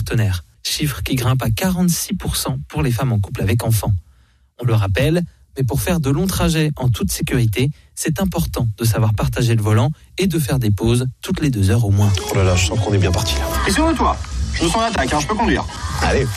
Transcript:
partenaire. Chiffre qui grimpe à 46% pour les femmes en couple avec enfants. On le rappelle, mais pour faire de longs trajets en toute sécurité, c'est important de savoir partager le volant et de faire des pauses toutes les 2 heures au moins. Oh là là, je sens qu'on est bien parti là. Et sur toi, je me sens l'attaque, je peux conduire. Allez.